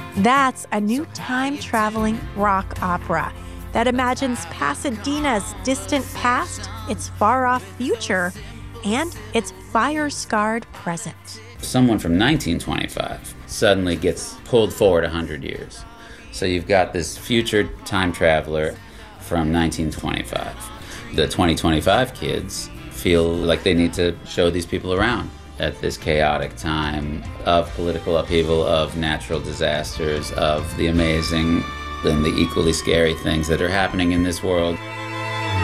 That's a new time-traveling rock opera that imagines Pasadena's distant past, its far-off future, and its fire-scarred present. Someone from 1925 suddenly gets pulled forward 100 years. So you've got this future time traveler from 1925. The 2025 kids feel like they need to show these people around at this chaotic time of political upheaval, of natural disasters, of the amazing and the equally scary things that are happening in this world.